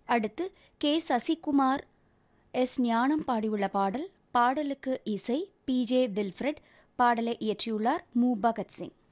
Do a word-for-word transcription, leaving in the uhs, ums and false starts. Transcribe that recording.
அடுத்து K Sasikumar S ஞானம் பாடியுள்ள பாடல். பாடலுக்கு இசை பி ஜே வில்ஃப்ரெட். பாடலை இயற்றியுள்ளார் மு பகத்சிங்.